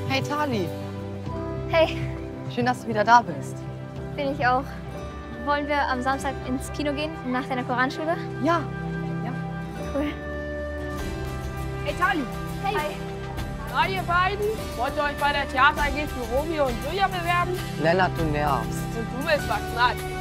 Hey Tali, Hey, schön, dass du wieder da bist. bin ich auch. Wollen wir am Samstag ins Kino gehen, nach deiner Koranschule? Ja. Cool. Hey Tali, Hey. Hi. Na ihr beiden, wollt ihr euch bei der Theater AG für Romeo und Julia bewerben? Lennart, du nervst. Und du willst was, Nat?